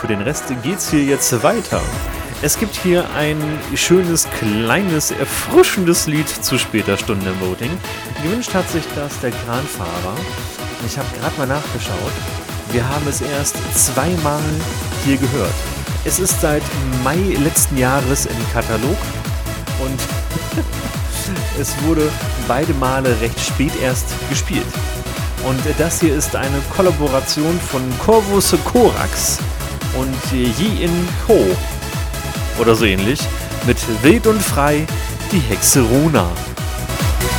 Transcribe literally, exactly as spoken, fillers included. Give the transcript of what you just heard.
für den Rest geht's hier jetzt weiter. Es gibt hier ein schönes, kleines, erfrischendes Lied zu später Stunde im Voting. Gewünscht hat sich das der Kranfahrer. Ich habe gerade mal nachgeschaut. Wir haben es erst zweimal hier gehört. Es ist seit Mai letzten Jahres im Katalog und es wurde beide Male recht spät erst gespielt. Und das hier ist eine Kollaboration von Corvus Corax und Yi-In Ho oder so ähnlich mit Wild und Frei, die Hexe Rona.